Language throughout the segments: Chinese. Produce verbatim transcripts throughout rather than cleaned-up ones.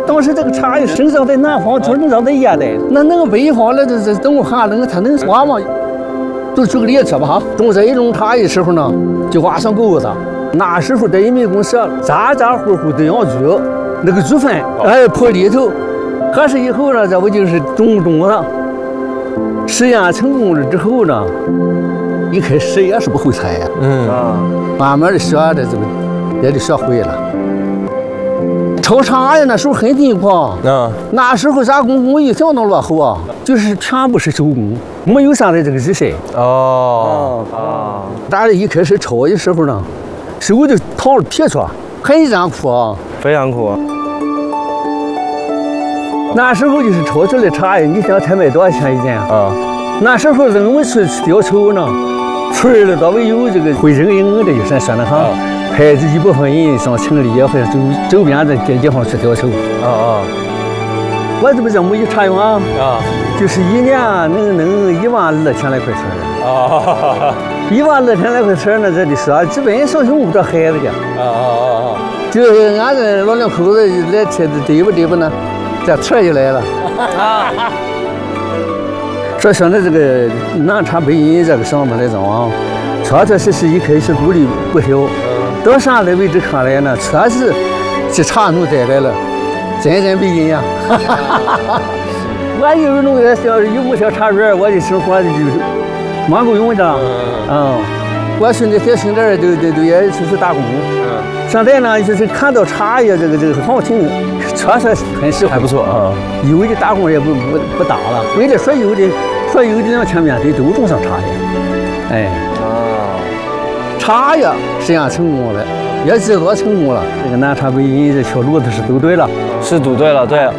当时这个茶叶生长在南方，生长在沿带，那那个北方的这这冬寒冷，它能挖吗？就举个例子吧哈，种这一种茶叶时候呢，就挖上沟子。那时候在人民公社，家家户户都养猪，那个猪粪哎铺里头，可是以后呢，这不就是种种了？实验成功了之后呢，一开始也是不会采呀，嗯啊，慢慢的学的这个也得学会了。炒茶呀，那时候很辛苦啊，嗯，那时候咱工工艺相当落后啊，就是全部是手工，没有现在这个机械。哦啊，咱这一开始炒的时候呢，手就烫了皮出，很艰苦啊， 非常苦。 那时候就是炒出来茶叶，你想才卖多少钱一斤啊？那时候人们去雕绸呢，村里到位有这个会人营的，有啥说的哈？派这一部分人上城里或者周周边的这地方去雕绸。啊啊！我这不是木艺茶园啊，啊，就是一年能能一万二千来块钱。啊，一万二千来块钱呢，这得说基本上用不着孩子的。啊啊啊啊！就是俺这老两口子来车子对不对不呢？这车就来了。啊！说现在这个南茶北饮这个项目来讲啊，确确实实一开始努力不小。到现在为止看来呢，确实这茶农带来了真真北饮呀。我有弄个小有个小茶园，我的生活就蛮够用的。嗯，我兄弟在兄弟都都都也就是打工。嗯，现在呢就是看到茶叶这个这个行情，确实很实惠，还不错啊。有的打工也不不不打了，为了所有的所有的两千面堆都种上茶叶。哎。茶叶实验成功了，也制作成功了。这个南茶北饮这条路子是走对了， 是堵对了，对。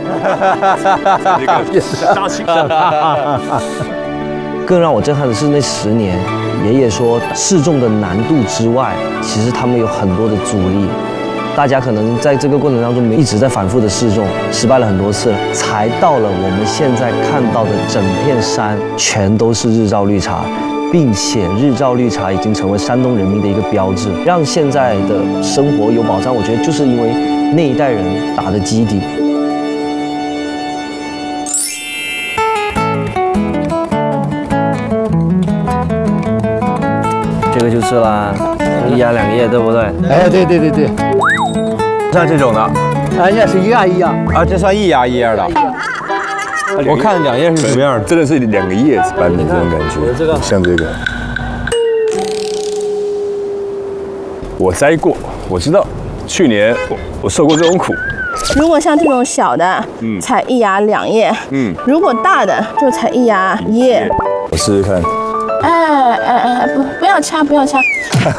更让我震撼的是那十年，爷爷说试种的难度之外，其实他们有很多的阻力。大家可能在这个过程当中一直在反复的试种，失败了很多次，才到了我们现在看到的整片山全都是日照绿茶。并且日照绿茶已经成为山东人民的一个标志，让现在的生活有保障。我觉得就是因为那一代人打的基底。这个就是啦，一芽两叶，对不对？ 哎，对对对对。 像这种的， 哎，也是一芽一芽啊，这算一芽一叶的。我看两叶是什么样，真的是两个叶子般的这种感觉，这个像这个，我摘过，我知道，去年我我受过这种苦。 如果像这种小的，嗯，采一芽两叶，嗯，如果大的就采一芽一叶。 我试试看。 哎哎哎，不不要掐，不要掐。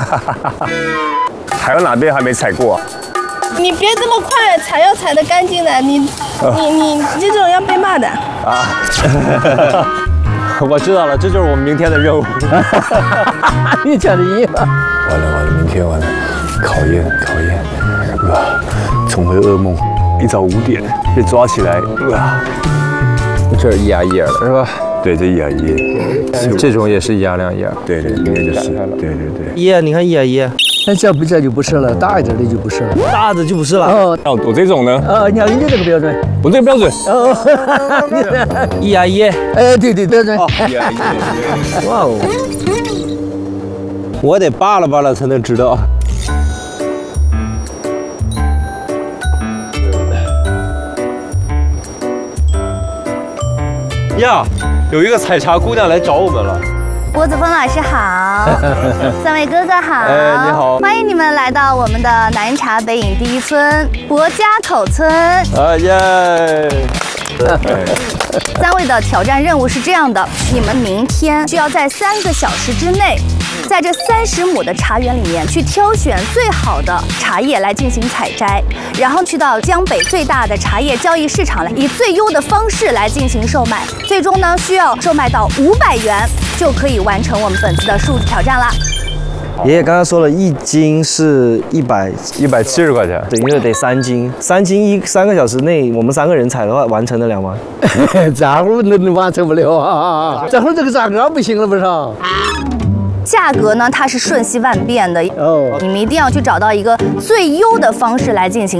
还有哪边还没采过？ 你别这么快，采要采得干净的，你你你这种要被骂的啊！ 我知道了，这就是我们明天的任务。 你讲的一样。 完了完了，明天完了，考验考验，啊，重回噩梦，一早五点被抓起来，啊， 这是一芽一叶的是吧？ 对，这一芽一叶， 这种也是一芽两叶。 对对，应该就是，对对对。 一叶，你看一芽一叶。 那这不这就不是了，大一点的就不是了， 大的就不是了。 哦， 哦，我这种呢？ 哦，你看人家这个标准， 我这个标准。 哦，一芽一叶。 哎，对对标准。 一芽一叶。 哇哦！我得扒拉扒拉才能知道。呀，有一个采茶姑娘来找我们了。 郭子峰老师好，三位哥哥好， 哎，你好， 欢迎你们来到我们的南茶北饮第一村博家口村。 哎耶！ 三位的挑战任务是这样的，你们明天需要在三个小时之内，在这三十亩的茶园里面去挑选最好的茶叶来进行采摘，然后去到江北最大的茶叶交易市场来，以最优的方式来进行售卖，最终呢需要售卖到五百元，就可以完成我们本次的数字挑战啦。 爷爷刚刚说了一斤是一百一百七十块钱， 等于得三斤，三斤一三个小时内，我们三个人采的话，完成得了吗？ 这会儿能完成不了啊！这会儿这个价格不行了，不是？ 价格呢，它是瞬息万变的哦，你们一定要去找到一个最优的方式来进行。